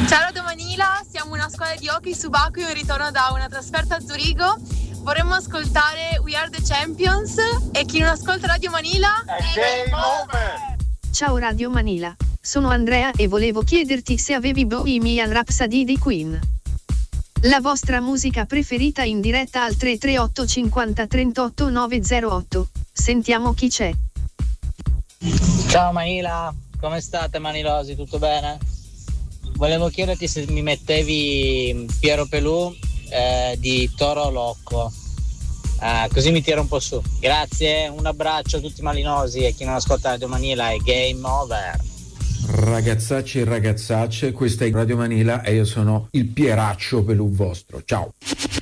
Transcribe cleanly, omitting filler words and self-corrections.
Ciao Radio Manila, siamo una squadra di hockey subacqueo in ritorno da una trasferta a Zurigo. Vorremmo ascoltare We Are the Champions e chi non ascolta Radio Manila è game over. Ciao Radio Manila, sono Andrea e volevo chiederti se avevi Bohemian Rhapsody di Queen. La vostra musica preferita in diretta al 338 50 38 908. Sentiamo chi c'è. Ciao Manila, come state manilosi? Tutto bene? Volevo chiederti se mi mettevi Piero Pelù di Toro Loco, così mi tiro un po' su. Grazie, un abbraccio a tutti i malinosi e chi non ascolta Radio Manila è game over. Ragazzacci e ragazzacce, questa è Radio Manila e io sono il Pieraccio Pelù vostro. Ciao.